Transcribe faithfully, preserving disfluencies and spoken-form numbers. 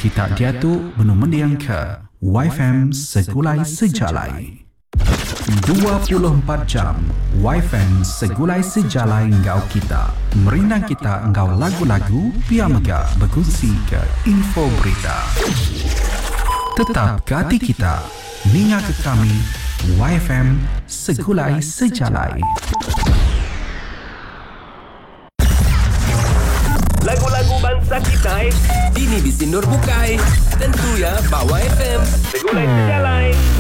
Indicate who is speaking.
Speaker 1: Kita diatuk menumendiang ke Y F M Segulai Sejalai. dua puluh empat jam Y F M Segulai Sejalai ngau kita. Merindang kita ngau lagu-lagu Pia Mega berkongsi ke info berita. Tetap ke hati kita, ninga ke kami Y F M Segulai Sejalai.
Speaker 2: Lagu-lagu bangsa kita ini disindur bukai. Tentu ya bawa F M Segulai Sejalai.